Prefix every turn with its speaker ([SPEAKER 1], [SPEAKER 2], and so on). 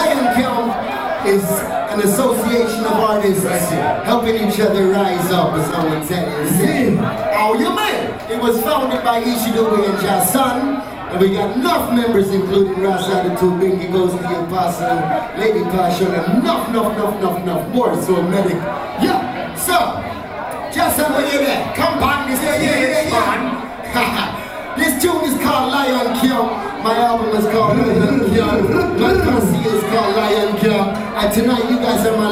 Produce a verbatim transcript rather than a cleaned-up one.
[SPEAKER 1] Lion Count is an association of artists helping each other rise up, as I would tell you. How you man? It was founded by Ishidobe and Jason. And we got enough members, including Rasa, the two Bingy Goes to the Apostle, Lady Passion, and enough, enough, enough, enough, enough more. So, medic. Yeah, so, Jason, where you there? Come back, this yeah, yeah, yeah, yeah. This tune is called Lion Count. My album is called Lion Count. My posse is called Lion Count. And tonight, you guys are my